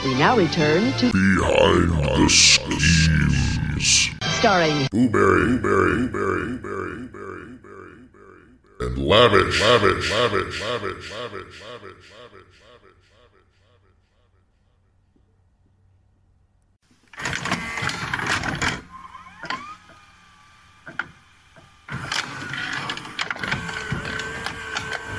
We now return to Behind the Schemes. starring Blueberry, and Lavish.